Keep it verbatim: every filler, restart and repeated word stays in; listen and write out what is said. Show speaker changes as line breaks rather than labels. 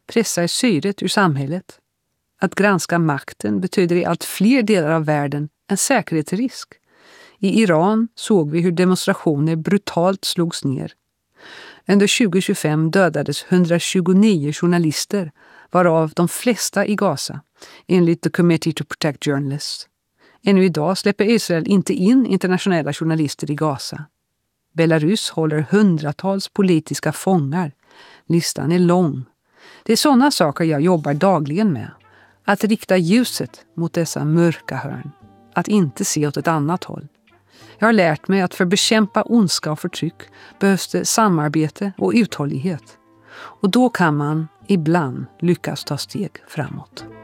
pressar syret ur samhället. Att granska makten betyder i allt fler delar av världen en säkerhetsrisk. I Iran såg vi hur demonstrationer brutalt slogs ner. Under tjugo tjugofem dödades hundratjugonio journalister, varav de flesta i Gaza, enligt The Committee to Protect Journalists. Ännu idag släpper Israel inte in internationella journalister i Gaza. Belarus håller hundratals politiska fångar. Listan är lång. Det är sådana saker jag jobbar dagligen med. Att rikta ljuset mot dessa mörka hörn. Att inte se åt ett annat håll. Jag har lärt mig att för att bekämpa ondska och förtryck behövs det samarbete och uthållighet. Och då kan man ibland lyckas ta steg framåt.